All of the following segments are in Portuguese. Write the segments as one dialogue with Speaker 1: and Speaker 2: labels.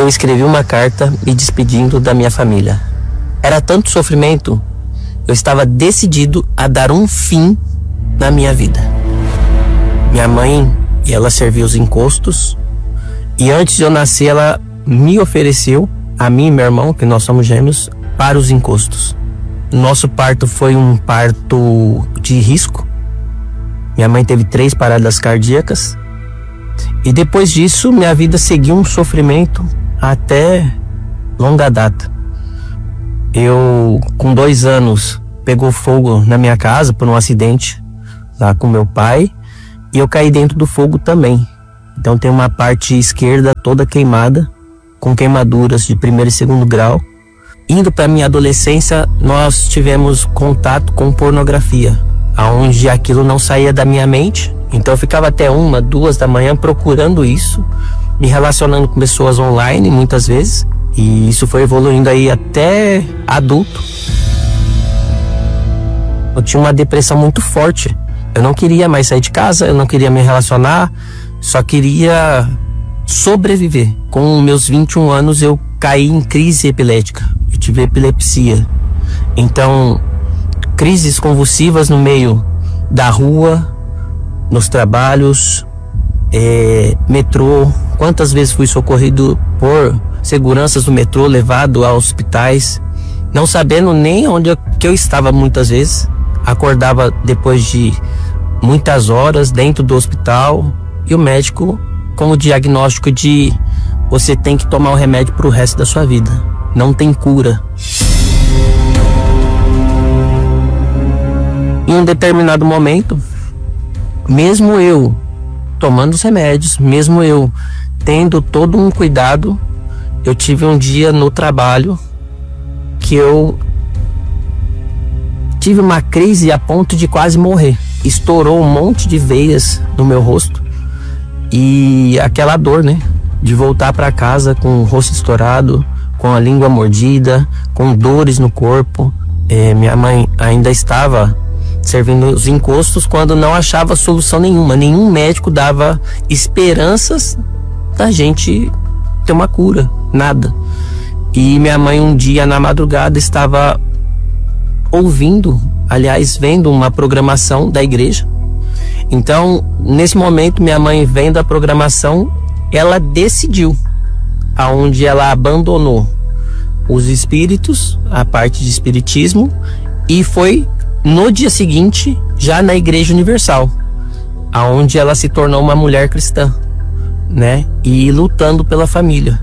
Speaker 1: eu escrevi uma carta me despedindo da minha família. Era tanto sofrimento, eu estava decidido a dar um fim na minha vida. Minha mãe, ela serviu os encostos, e antes de eu nascer, ela me ofereceu, a mim e meu irmão, que nós somos gêmeos, para os encostos. Nosso parto foi um parto de risco. Minha mãe teve 3 paradas cardíacas. E depois disso, minha vida seguiu um sofrimento até longa data. Eu, com 2 anos, pegou fogo na minha casa por um acidente lá com meu pai. E eu caí dentro do fogo também. Então tem uma parte esquerda toda queimada, com queimaduras de 1º e 2º grau. Indo para minha adolescência, nós tivemos contato com pornografia, aonde aquilo não saía da minha mente. Então eu ficava até 1, 2 da manhã procurando isso, me relacionando com pessoas online muitas vezes. E isso foi evoluindo aí até adulto. Eu tinha uma depressão muito forte. Eu não queria mais sair de casa, eu não queria me relacionar, só queria sobreviver. Com meus 21 anos eu caí em crise epilética. Eu tive epilepsia. Então, crises convulsivas no meio da rua, nos trabalhos, metrô. Quantas vezes fui socorrido por seguranças do metrô, levado a hospitais, não sabendo nem onde que eu estava muitas vezes. Acordava depois de muitas horas dentro do hospital e o médico com o diagnóstico de você tem que tomar o remédio para o resto da sua vida. Não tem cura. Em um determinado momento, mesmo eu tomando os remédios, mesmo eu tendo todo um cuidado, eu tive um dia no trabalho que eu tive uma crise a ponto de quase morrer. Estourou um monte de veias no meu rosto e aquela dor, né? De voltar para casa com o rosto estourado, com a língua mordida, com dores no corpo. Minha mãe ainda estava servindo os encostos quando não achava solução nenhuma. Nenhum médico dava esperanças da gente ter uma cura, nada. E minha mãe um dia na madrugada estava vendo uma programação da igreja. Então, nesse momento, minha mãe vendo a programação, ela decidiu, aonde ela abandonou os espíritos, a parte de espiritismo, e foi no dia seguinte, já na Igreja Universal, aonde ela se tornou uma mulher cristã, né? E lutando pela família.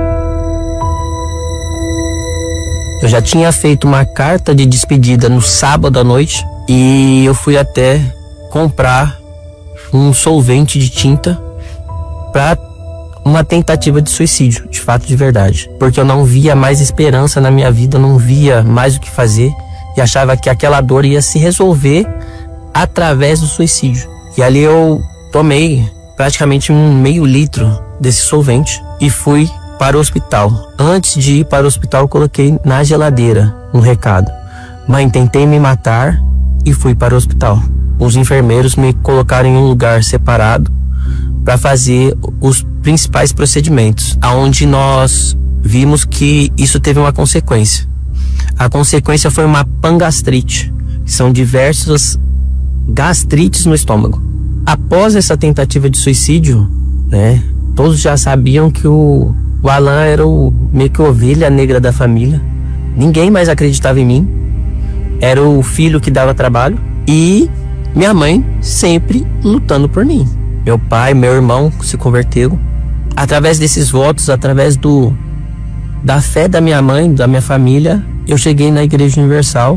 Speaker 1: Eu já tinha feito uma carta de despedida no sábado à noite e eu fui até comprar um solvente de tinta para uma tentativa de suicídio, de fato, de verdade. Porque eu não via mais esperança na minha vida, eu não via mais o que fazer e achava que aquela dor ia se resolver através do suicídio. E ali eu tomei praticamente 1/2 litro desse solvente e fui para o hospital. Antes de ir para o hospital, eu coloquei na geladeira um recado: mãe, tentei me matar e fui para o hospital. Os enfermeiros me colocaram em um lugar separado para fazer os principais procedimentos, aonde nós vimos que isso teve uma consequência. A consequência foi uma pangastrite, que são diversas gastrites no estômago. Após essa tentativa de suicídio, né, todos já sabiam que o Alan era meio que a ovelha negra da família. Ninguém mais acreditava em mim. Era o filho que dava trabalho. E minha mãe sempre lutando por mim. Meu pai, meu irmão se converteu. Através desses votos, através da fé da minha mãe, da minha família, eu cheguei na Igreja Universal.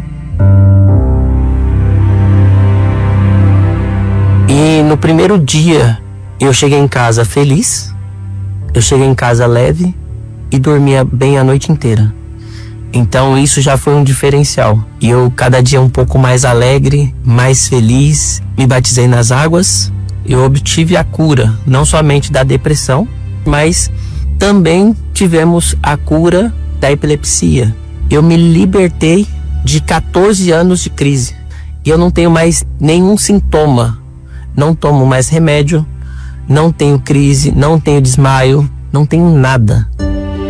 Speaker 1: E no primeiro dia, eu cheguei em casa feliz. Eu cheguei em casa leve e dormia bem a noite inteira. Então isso já foi um diferencial. E eu cada dia um pouco mais alegre, mais feliz. Me batizei nas águas. Eu obtive a cura, não somente da depressão, mas também tivemos a cura da epilepsia. Eu me libertei de 14 anos de crise. E eu não tenho mais nenhum sintoma. Não tomo mais remédio. Não tenho crise, não tenho desmaio, não tenho nada.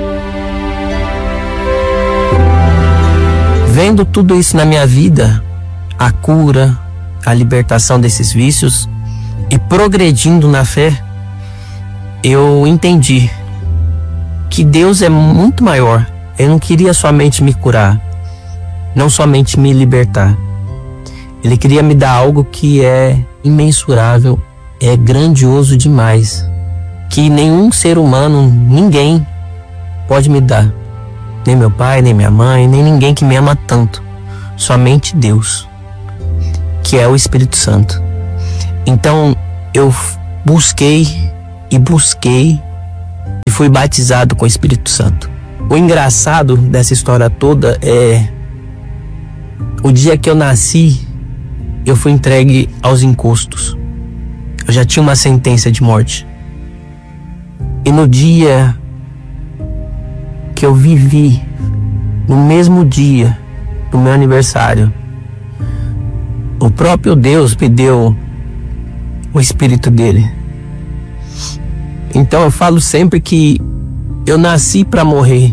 Speaker 1: Vendo tudo isso na minha vida, a cura, a libertação desses vícios e progredindo na fé, eu entendi que Deus é muito maior. Ele não queria somente me curar, não somente me libertar. Ele queria me dar algo que é imensurável, é grandioso demais, que nenhum ser humano, ninguém pode me dar. Nem meu pai, nem minha mãe, nem ninguém que me ama tanto. Somente Deus, que é o Espírito Santo. Então eu busquei e fui batizado com o Espírito Santo. O engraçado dessa história toda é o dia que eu nasci, eu fui entregue aos encostos. Eu já tinha uma sentença de morte. E no dia que eu vivi, no mesmo dia do meu aniversário, o próprio Deus me deu o Espírito dele. Então eu falo sempre que eu nasci para morrer.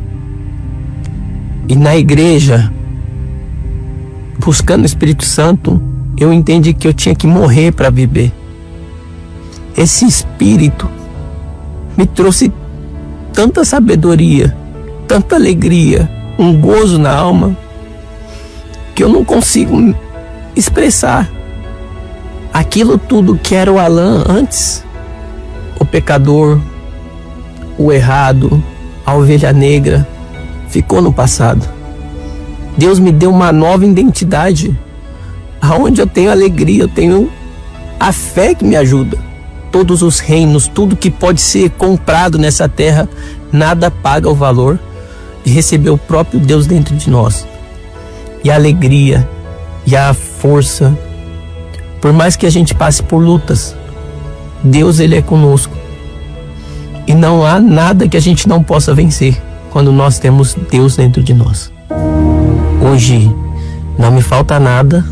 Speaker 1: E na igreja, buscando o Espírito Santo, eu entendi que eu tinha que morrer para viver. Esse Espírito me trouxe tanta sabedoria, tanta alegria, um gozo na alma, que eu não consigo expressar. Aquilo tudo que era o Alan antes, o pecador, o errado, a ovelha negra, ficou no passado. Deus me deu uma nova identidade, aonde eu tenho alegria, eu tenho a fé que me ajuda. Todos os reinos, tudo que pode ser comprado nessa terra, nada paga o valor de receber o próprio Deus dentro de nós. E a alegria, e a força, por mais que a gente passe por lutas, Deus, Ele é conosco. E não há nada que a gente não possa vencer quando nós temos Deus dentro de nós. Hoje não me falta nada,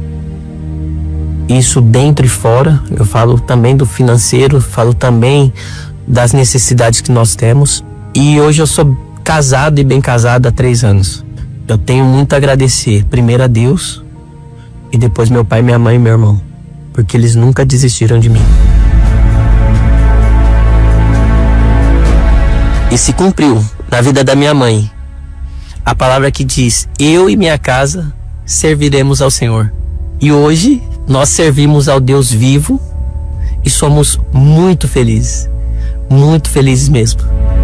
Speaker 1: isso dentro e fora. Eu falo também do financeiro, falo também das necessidades que nós temos. E hoje eu sou casado e bem casado há 3 anos. Eu tenho muito a agradecer, primeiro a Deus e depois meu pai, minha mãe e meu irmão, porque eles nunca desistiram de mim. E se cumpriu na vida da minha mãe a palavra que diz: eu e minha casa serviremos ao Senhor. E hoje nós servimos ao Deus vivo e somos muito felizes mesmo.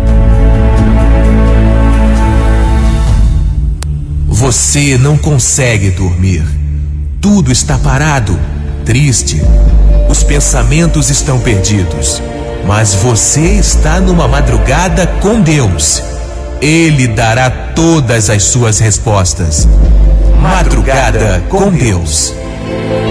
Speaker 2: Você não consegue dormir. Tudo está parado, triste. Os pensamentos estão perdidos. Mas você está numa madrugada com Deus. Ele dará todas as suas respostas. Madrugada com Deus.